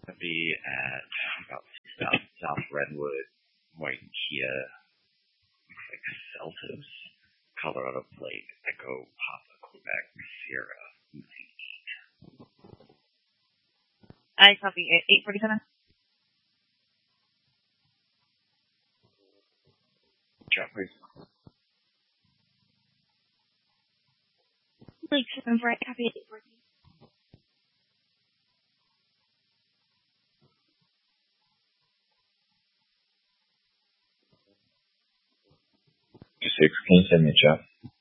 I'll be at about 6,000 South Redwood, White Kia, looks like Celtos, Colorado Plate, Echo, Papa, Quebec, Sierra, I copy 847. Drop, please. Lake 74, copy 814. Six, can you send me a chat?